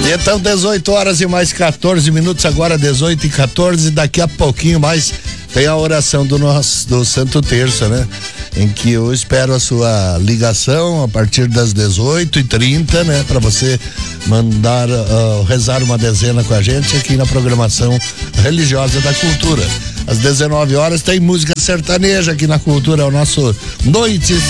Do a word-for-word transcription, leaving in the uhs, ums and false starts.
Então, dezoito horas e mais quatorze minutos, agora dezoito e quatorze, daqui a pouquinho mais tem a oração do nosso, do Santo Terço, né? Em que eu espero a sua ligação a partir das dezoito e trinta, né? Para você mandar, uh, rezar uma dezena com a gente aqui na programação religiosa da Cultura. Às dezenove horas tem música sertaneja aqui na Cultura, é o nosso Noite